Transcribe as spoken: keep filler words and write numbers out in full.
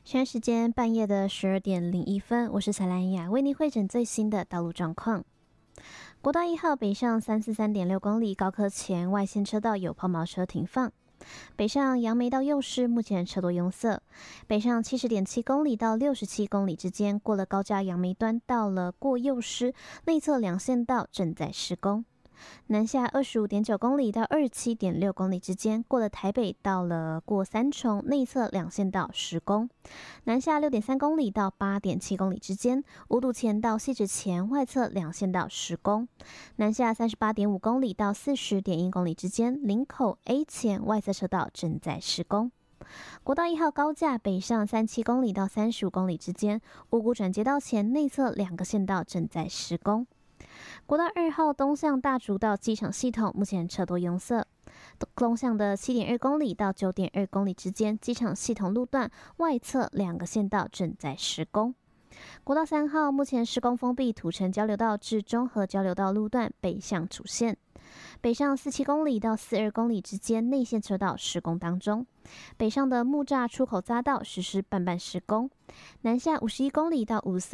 现在时间半夜的十二点零一分，我是彩兰雅，为您汇诊最新的道路状况。国道一号北上三四三点六公里，高科前外线车道有抛锚车停放。北上杨梅到幼师，目前车多拥塞。北上七十点七公里到六十七公里之间，过了高架杨梅端，到了过幼师内侧两线道正在施工。南下二十五点九公里到二十七点六公里之间，过了台北，到了过三重内侧两线道施工。南下六点三公里到八点七公里之间，五堵前到汐止前外侧两线道施工。南下三十八点五公里到四十点一公里之间，林口 A 前外侧车道正在施工。国道一号高架北上三七公里到三十五公里之间，五股转接道前内侧两个线道正在施工。国道二号东向大竹到机场系统，目前车多拥塞。东向的七点二公里到九点二公里之间，机场系统路段外侧两个线道正在施工。国道三号目前施工封闭土城交流道至中和交流道路段北向主线。北上四七公里到四二公里之间，内线车道施工当中。北上的木栅出口匝道实施半半施工。南下五十一公里到五十四